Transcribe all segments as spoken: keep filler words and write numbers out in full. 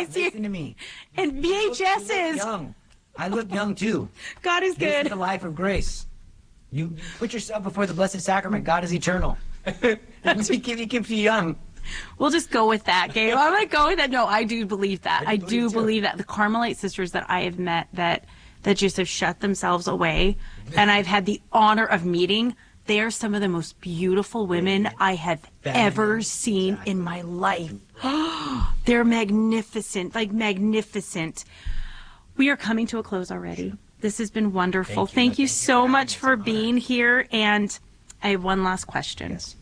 bless you. Listen to me. And V H S's. You look young. I look young too. God is This good. is the life of grace. You put yourself before the Blessed Sacrament. God is eternal. He keeps, he keeps you young. We'll just go with that, Gabe. I'm going to go with that. No, I do believe that. I, I do believe, believe that. The Carmelite sisters that I have met that, that just have shut themselves away, and I've had the honor of meeting, they are some of the most beautiful women I have ever seen in my life. They're magnificent, like magnificent. We are coming to a close already. This has been wonderful. Thank you, Thank you so much for being here. And I have one last question. Yes.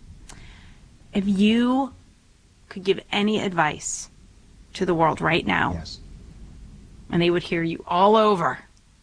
If you could give any advice to the world right now, Yes. and they would hear you all over,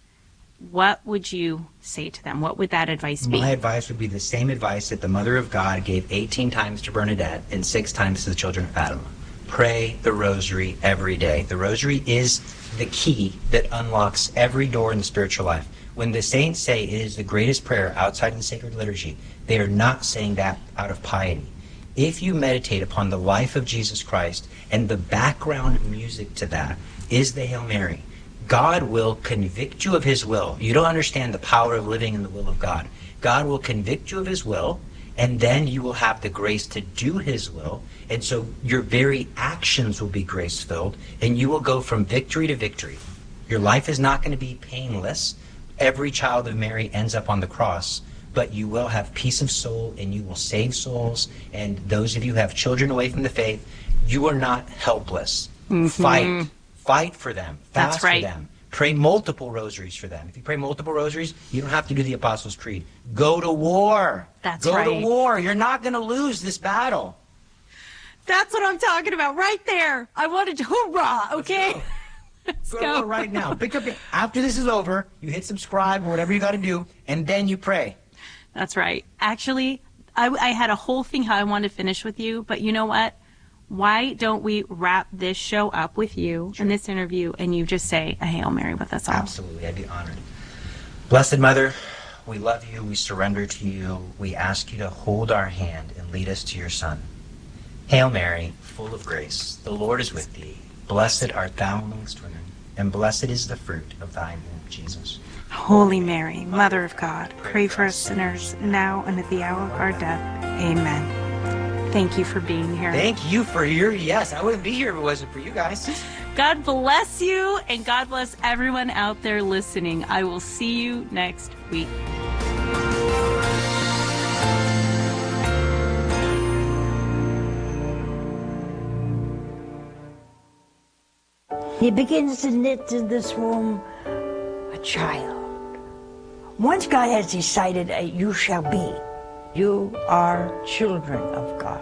what would you say to them? What would that advice be? My advice would be the same advice that the Mother of God gave eighteen times to Bernadette and six times to the children of Fatima. Pray the rosary every day. The rosary is the key that unlocks every door in the spiritual life. When the saints say it is the greatest prayer outside of the sacred liturgy, they are not saying that out of piety. If you meditate upon the life of Jesus Christ and the background music to that is the Hail Mary, God will convict you of his will. You don't understand the power of living in the will of God. God will convict you of his will, and then you will have the grace to do his will. And so your very actions will be grace-filled, and you will go from victory to victory. Your life is not going to be painless. Every child of Mary ends up on the cross, but you will have peace of soul, and you will save souls. And those of you who have children away from the faith, you are not helpless. Mm-hmm. Fight. Fight for them. Fast That's right. for them. Pray multiple rosaries for them. If you pray multiple rosaries, you don't have to do the Apostles' Creed. Go to war. That's Go right. to war. You're not going to lose this battle. That's what I'm talking about right there. I wanted to, hoorah, okay? Let's Go, go. to war right now. Pick up your, after this is over, you hit subscribe or whatever you got to do, and then you pray. That's right. Actually, I, I had a whole thing how I wanted to finish with you, but you know what? Why don't we wrap this show up with you Sure. in this interview, and you just say a Hail Mary with us all? Absolutely. I'd be honored. Blessed Mother, we love you. We surrender to you. We ask you to hold our hand and lead us to your Son. Hail Mary, full of grace, the Lord is with thee. Blessed art thou amongst women, and blessed is the fruit of thy womb, Jesus. Holy Mary, Mother of God, pray for us sinners, now and at the hour of our death. Amen. Thank you for being here. Thank you for your, yes, I wouldn't be here if it wasn't for you guys. God bless you, and God bless everyone out there listening. I will see you next week. He begins to knit in this womb a child. Once God has decided, uh, you shall be, you are children of God.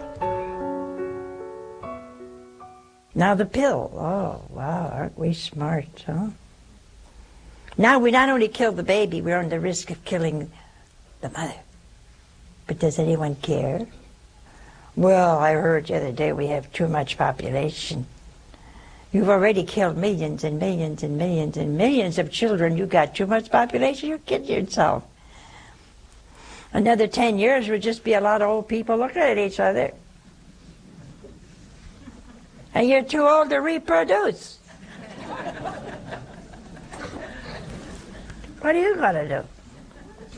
Now the pill, oh wow, aren't we smart, huh? Now we not only kill the baby, we're on the risk of killing the mother. But does anyone care? Well, I heard the other day we have too much population. You've already killed millions and millions and millions and millions of children. You got too much population, you're kidding yourself. Another ten years would just be a lot of old people looking at each other. And you're too old to reproduce. What are you going to do?